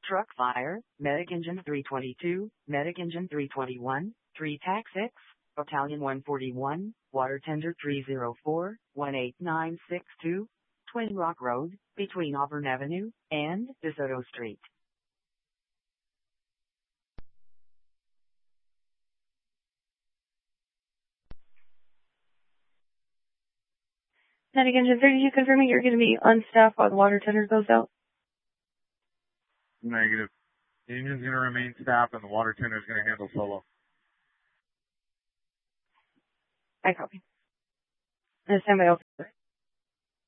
Truck fire, Medic Engine 322, Medic Engine 321, 3 TAC 6, Battalion 141, Water Tender 304, 18962, Twin Rock Road, between Auburn Avenue and DeSoto Street. Medic Engine 32 confirming you're going to be on staff while the water tender goes out. Negative. The engine's going to remain staffed and the water tender is going to handle solo. I copy. Stand by.